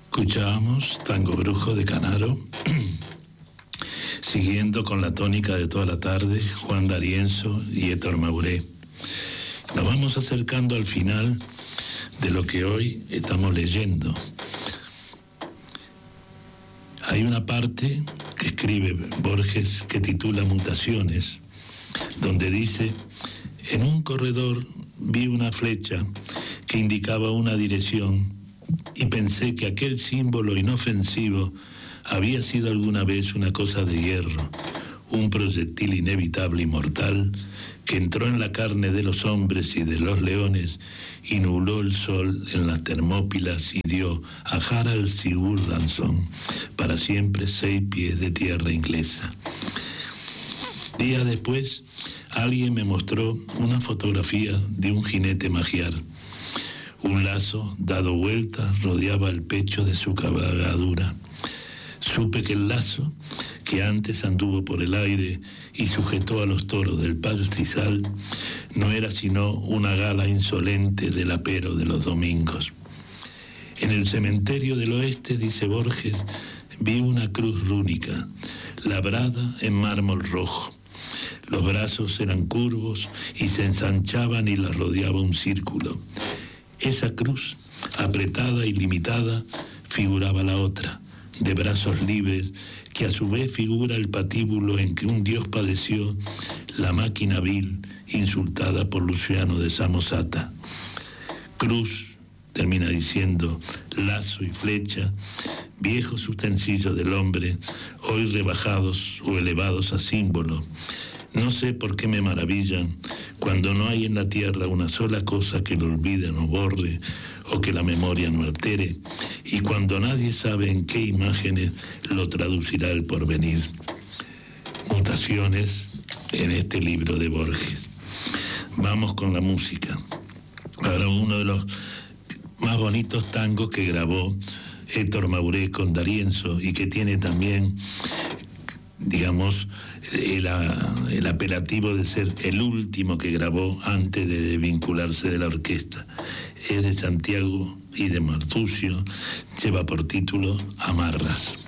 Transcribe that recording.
Escuchábamos Tango Brujo de Canaro, siguiendo con la tónica de toda la tarde, Juan D'Arienzo y Héctor Mauré. Nos vamos acercando al final de lo que hoy estamos leyendo. Hay una parte que escribe Borges que titula Mutaciones, donde dice: en un corredor vi una flecha que indicaba una dirección y pensé que aquel símbolo inofensivo había sido alguna vez una cosa de hierro, un proyectil inevitable y mortal que entró en la carne de los hombres y de los leones y nubló el sol en las Termópilas y dio a Harald Sigurdarson para siempre 6 pies de tierra inglesa. Días después, alguien me mostró una fotografía de un jinete magiar. Un lazo, dado vuelta, rodeaba el pecho de su cabalgadura. Supe que el lazo, que antes anduvo por el aire y sujetó a los toros del pastizal, no era sino una gala insolente del apero de los domingos. En el cementerio del oeste, dice Borges, vi una cruz rúnica, labrada en mármol rojo. Los brazos eran curvos y se ensanchaban y la rodeaba un círculo. Esa cruz, apretada y limitada, figuraba la otra, de brazos libres, que a su vez figura el patíbulo en que un dios padeció la máquina vil insultada por Luciano de Samosata. Cruz, termina diciendo, lazo y flecha, viejos utensilios del hombre, hoy rebajados o elevados a símbolo. No sé por qué me maravillan cuando no hay en la tierra una sola cosa que lo olvide o borre, o que la memoria no altere, y cuando nadie sabe en qué imágenes lo traducirá el porvenir. Mutaciones en este libro de Borges. Vamos con la música. Ahora uno de los más bonitos tangos que grabó Héctor Mauré con D'Arienzo y que tiene también, digamos, el apelativo de ser el último que grabó antes de vincularse de la orquesta. Es de Santiago y de Martuccio, lleva por título Amarras.